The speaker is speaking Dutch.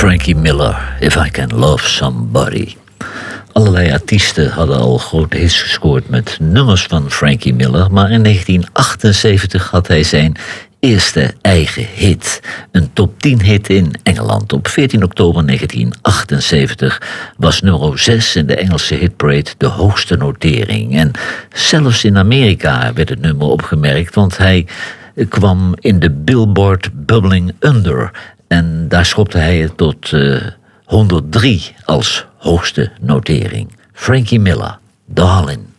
Frankie Miller, If I Can Love Somebody. Allerlei artiesten hadden al grote hits gescoord met nummers van Frankie Miller, maar in 1978 had hij zijn eerste eigen hit. Een top 10 hit in Engeland. Op 14 oktober 1978 was nummer 6 in de Engelse hitparade de hoogste notering. En zelfs in Amerika werd het nummer opgemerkt, want hij kwam in de Billboard Bubbling Under. En daar schopte hij het tot 103 als hoogste notering. Frankie Miller, Darling.